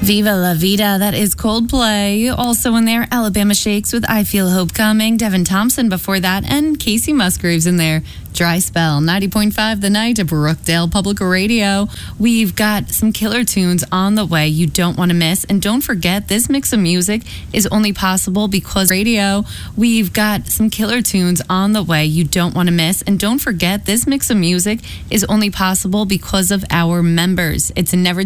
Viva La Vida, that is Coldplay. Also in there, Alabama Shakes with I Feel Hope Coming. Devin Thompson before that, and Casey Musgraves in there. Dry Spell, 90.5 The Night at Brookdale Public Radio. We've got some killer tunes on the way you don't want to miss. And don't forget, this mix of music is only possible because radio. We've got some killer tunes on the way you don't want to miss. And don't forget, this mix of music is only possible because of our members. It's a never